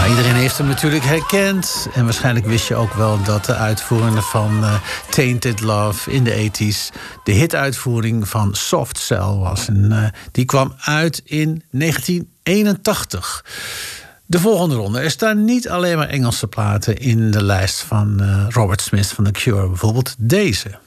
Iedereen heeft hem natuurlijk herkend. En waarschijnlijk wist je ook wel dat de uitvoering van Tainted Love in de 80s... de hituitvoering van Soft Cell was. En die kwam uit in 1981. De volgende ronde. Er staan niet alleen maar Engelse platen in de lijst van Robert Smith van The Cure. Bijvoorbeeld deze.